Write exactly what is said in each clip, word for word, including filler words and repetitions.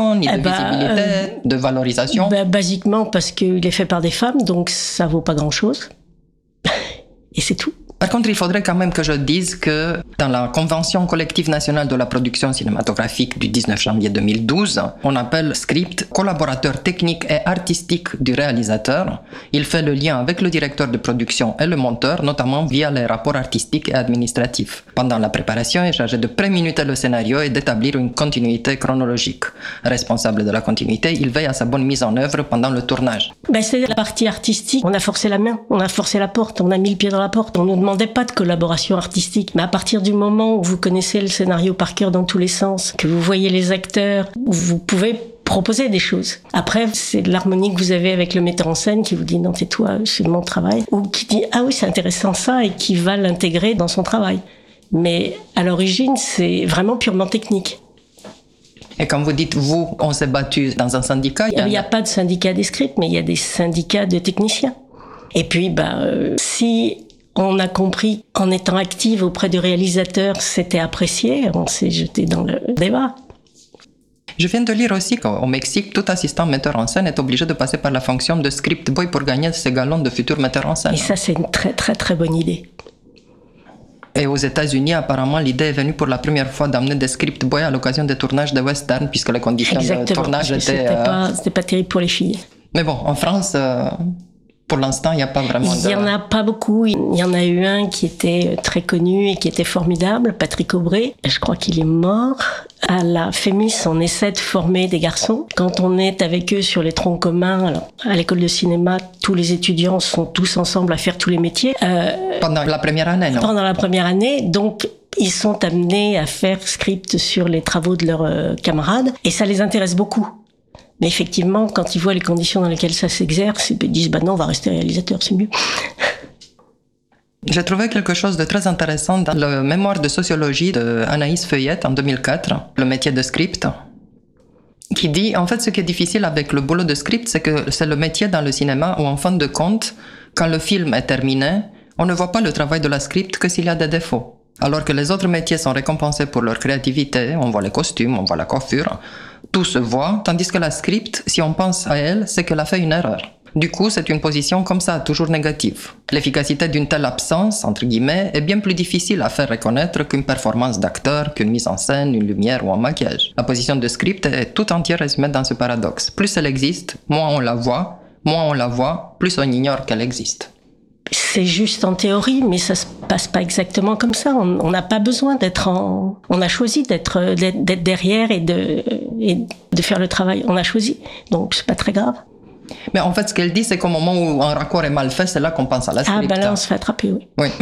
ni de eh bah, visibilité, euh, de valorisation? Bah, basiquement parce qu'il est fait par des femmes, donc ça vaut pas grand-chose. Et c'est tout. Par contre, il faudrait quand même que je dise que dans la Convention collective nationale de la production cinématographique du dix-neuf janvier deux mille douze, on appelle script collaborateur technique et artistique du réalisateur. Il fait le lien avec le directeur de production et le monteur, notamment via les rapports artistiques et administratifs. Pendant la préparation, il est chargé de préminuter le scénario et d'établir une continuité chronologique. Responsable de la continuité, il veille à sa bonne mise en œuvre pendant le tournage. Ben, c'est la partie artistique. On a forcé la main, on a forcé la porte, on a mis le pied dans la porte, on nous demande pas de collaboration artistique, mais à partir du moment où vous connaissez le scénario par cœur dans tous les sens, que vous voyez les acteurs, vous pouvez proposer des choses. Après, c'est l'harmonie que vous avez avec le metteur en scène qui vous dit non, c'est toi, c'est mon travail, ou qui dit ah oui, c'est intéressant ça, et qui va l'intégrer dans son travail. Mais à l'origine, c'est vraiment purement technique. Et quand vous dites vous, on s'est battu dans un syndicat, il n'y a... a pas de syndicat des scripts, mais il y a des syndicats de techniciens. Et puis, bah, euh, si on a compris, en étant active auprès du réalisateur, c'était apprécié, on s'est jeté dans le débat. Je viens de lire aussi qu'au Mexique, tout assistant metteur en scène est obligé de passer par la fonction de script boy pour gagner ses galons de futur metteur en scène. Et ça, c'est une très très très bonne idée. Et aux États-Unis, apparemment, l'idée est venue pour la première fois d'amener des script boys à l'occasion des tournages de western, puisque les conditions Exactement, de tournage étaient... C'était, euh... pas, c'était pas terrible pour les filles. Mais bon, en France... Euh... Pour l'instant, il n'y a pas vraiment de... Il n'y en a pas beaucoup. Il y en a eu un qui était très connu et qui était formidable, Patrick Aubray. Je crois qu'il est mort. À la Fémis, on essaie de former des garçons. Quand on est avec eux sur les troncs communs, alors, à l'école de cinéma, tous les étudiants sont tous ensemble à faire tous les métiers. Euh, pendant la première année, non? Pendant la première année, donc... Ils sont amenés à faire script sur les travaux de leurs euh, camarades et ça les intéresse beaucoup. Mais effectivement, quand ils voient les conditions dans lesquelles ça s'exerce, ils disent « bah non, on va rester réalisateur, c'est mieux ». J'ai trouvé quelque chose de très intéressant dans le mémoire de sociologie d'Anaïs Feuillette en deux mille quatre, le métier de script, qui dit, en fait, ce qui est difficile avec le boulot de script, c'est que c'est le métier dans le cinéma où, en fin de compte, quand le film est terminé, on ne voit pas le travail de la script que s'il y a des défauts. Alors que les autres métiers sont récompensés pour leur créativité, on voit les costumes, on voit la coiffure, tout se voit, tandis que la script, si on pense à elle, c'est qu'elle a fait une erreur. Du coup, c'est une position comme ça, toujours négative. L'efficacité d'une telle absence, entre guillemets, est bien plus difficile à faire reconnaître qu'une performance d'acteur, qu'une mise en scène, une lumière ou un maquillage. La position de script est tout entière résumée dans ce paradoxe. Plus elle existe, moins on la voit, moins on la voit, plus on ignore qu'elle existe. C'est juste en théorie, mais ça se passe pas exactement comme ça. On n'a pas besoin d'être en... On a choisi d'être, d'être, d'être derrière et de, et de faire le travail. On a choisi, donc c'est pas très grave. Mais en fait, ce qu'elle dit, c'est qu'au moment où un raccord est mal fait, c'est là qu'on pense à la script. Ah ben là, on se fait attraper, oui. Oui.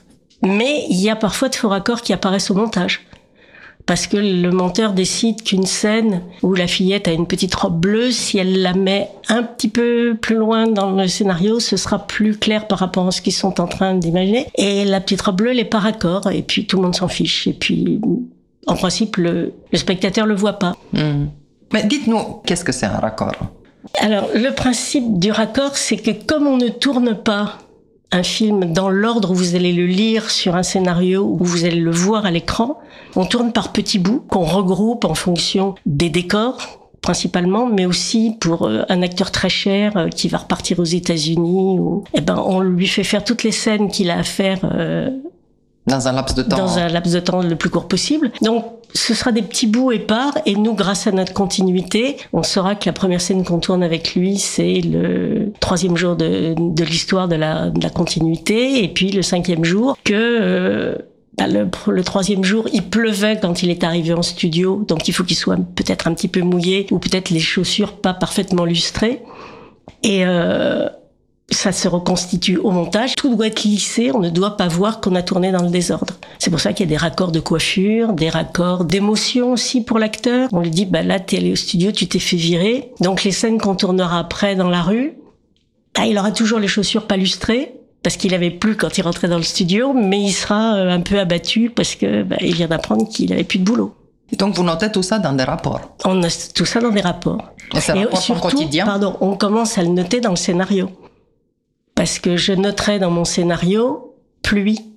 Mais il y a parfois de faux raccords qui apparaissent au montage. Parce que le monteur décide qu'une scène où la fillette a une petite robe bleue, si elle la met un petit peu plus loin dans le scénario, ce sera plus clair par rapport à ce qu'ils sont en train d'imaginer. Et la petite robe bleue, elle est pas raccord, et puis tout le monde s'en fiche. Et puis, en principe, le, le spectateur le voit pas. Mmh. Mais dites-nous, qu'est-ce que c'est un raccord ? Alors, le principe du raccord, c'est que comme on ne tourne pas un film dans l'ordre où vous allez le lire sur un scénario, où vous allez le voir à l'écran, on tourne par petits bouts qu'on regroupe en fonction des décors, principalement, mais aussi pour un acteur très cher qui va repartir aux États-Unis. Ou, eh ben, on lui fait faire toutes les scènes qu'il a à faire euh, dans un laps de temps. Dans un laps de temps le plus court possible. Donc, ce sera des petits bouts épars, et nous, grâce à notre continuité, on saura que la première scène qu'on tourne avec lui, c'est le troisième jour de, de l'histoire de la, de la continuité, et puis le cinquième jour, que euh, bah, le, le troisième jour, il pleuvait quand il est arrivé en studio, donc il faut qu'il soit peut-être un petit peu mouillé, ou peut-être les chaussures pas parfaitement lustrées. Et... Euh, ça se reconstitue au montage. Tout doit être lissé, on ne doit pas voir qu'on a tourné dans le désordre. C'est pour ça qu'il y a des raccords de coiffure, des raccords d'émotion aussi pour l'acteur. On lui dit, bah là, t'es allé au studio, tu t'es fait virer. Donc les scènes qu'on tournera après dans la rue, ah, il aura toujours les chaussures pas lustrées, parce qu'il avait plus quand il rentrait dans le studio, mais il sera un peu abattu parce que bah, il vient d'apprendre qu'il avait plus de boulot. Et donc vous notez tout ça dans des rapports. On a tout ça dans des rapports. Et c'est un rapport surtout, quotidien. Pardon, on commence à le noter dans le scénario. Parce que je noterai dans mon scénario pluie.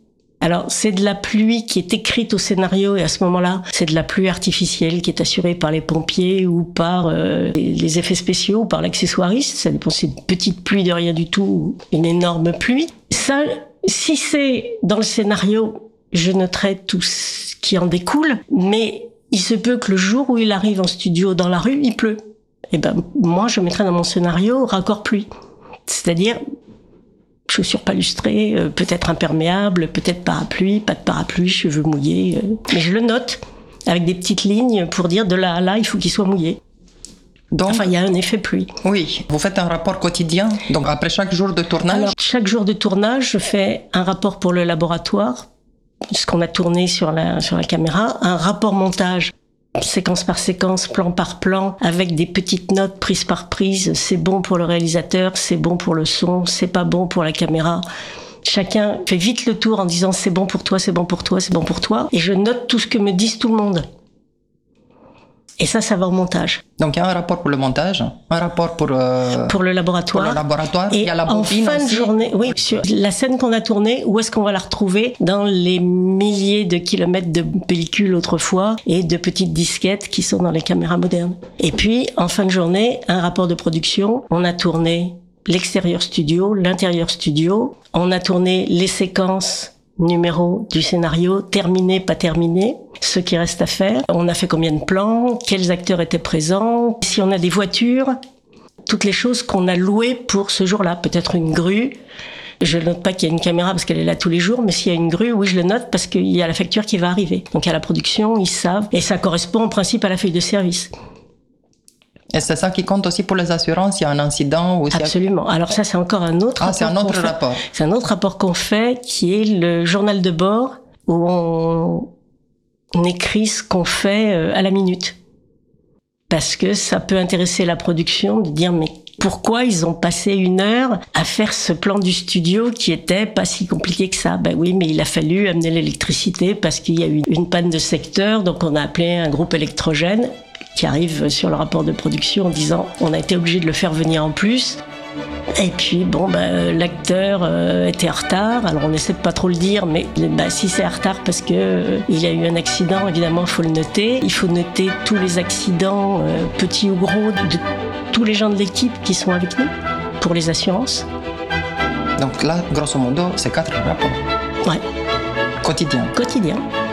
Alors, c'est de la pluie qui est écrite au scénario et à ce moment-là, c'est de la pluie artificielle qui est assurée par les pompiers ou par euh, les effets spéciaux ou par l'accessoiriste. Ça dépend si c'est une petite pluie de rien du tout ou une énorme pluie. Ça, si c'est dans le scénario, je noterai tout ce qui en découle, mais il se peut que le jour où il arrive en studio dans la rue, il pleut. Et ben, moi, je mettrai dans mon scénario raccord pluie. C'est-à-dire, chaussures palustrées, euh, peut-être imperméables, peut-être parapluie, pas de parapluie, cheveux mouillés. Euh, mais je le note avec des petites lignes pour dire de là à là, il faut qu'il soit mouillé. Donc, enfin, il y a un effet pluie. Oui, vous faites un rapport quotidien, donc après chaque jour de tournage. Alors, chaque jour de tournage, je fais un rapport pour le laboratoire, ce qu'on a tourné sur la, sur la caméra, un rapport montage, séquence par séquence, plan par plan, avec des petites notes prise par prise. C'est bon pour le réalisateur, c'est bon pour le son, c'est pas bon pour la caméra. Chacun fait vite le tour en disant c'est bon pour toi, c'est bon pour toi, c'est bon pour toi. Et je note tout ce que me disent tout le monde. Et ça, ça va au montage. Donc il y a un rapport pour le montage, un rapport pour, euh, pour le laboratoire. Pour le laboratoire. Et il y a la bobine en fin aussi. de journée, oui, sur la scène qu'on a tournée, où est-ce qu'on va la retrouver? Dans les milliers de kilomètres de pellicules autrefois et de petites disquettes qui sont dans les caméras modernes. Et puis, en fin de journée, un rapport de production. On a tourné l'extérieur studio, l'intérieur studio. On a tourné les séquences numéro du scénario, terminé, pas terminé, ce qui reste à faire. On a fait combien de plans, quels acteurs étaient présents, si on a des voitures, toutes les choses qu'on a louées pour ce jour-là. Peut-être une grue. Je note pas qu'il y a une caméra parce qu'elle est là tous les jours, mais s'il y a une grue, oui, je le note parce qu'il y a la facture qui va arriver. Donc à la production, ils savent. Et ça correspond en principe à la feuille de service. Et c'est ça qui compte aussi pour les assurances, il y a un incident ou Absolument. Alors ça, c'est encore un autre ah, c'est un autre rapport. C'est un autre rapport qu'on fait, qui est le journal de bord, où on, on écrit ce qu'on fait à la minute. Parce que ça peut intéresser la production de dire, mais pourquoi ils ont passé une heure à faire ce plan du studio qui était pas si compliqué que ça? Ben oui, mais il a fallu amener l'électricité parce qu'il y a eu une panne de secteur, donc on a appelé un groupe électrogène qui arrive sur le rapport de production en disant on a été obligé de le faire venir en plus. Et puis bon, bah, l'acteur euh, était en retard, alors on essaie de pas trop le dire, mais bah, si c'est en retard parce que euh, il y a eu un accident, évidemment il faut le noter. Il faut noter tous les accidents, euh, petits ou gros, de tous les gens de l'équipe qui sont avec nous pour les assurances. Donc là, grosso modo, c'est quatre rapports. Ouais. Quotidien. Quotidien.